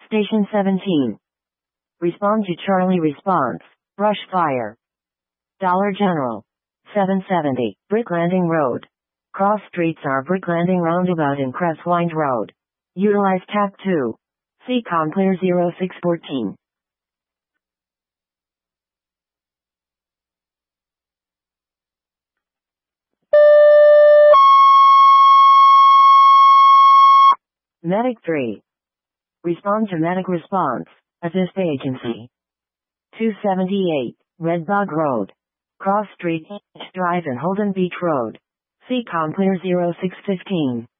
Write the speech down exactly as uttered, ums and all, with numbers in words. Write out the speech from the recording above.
Station seventeen. Respond to Charlie response. Brush fire. Dollar General. seven seventy. Brick Landing Road. Cross streets are Brick Landing Roundabout and Cresswind Road. Utilize Tap two. See Complear zero six fourteen. Medic three. Respond to medic response. Assist agency. two seventy-eight. Red Bug Road. Cross Street, Drive and Holden Beach Road. See Complear zero six fifteen.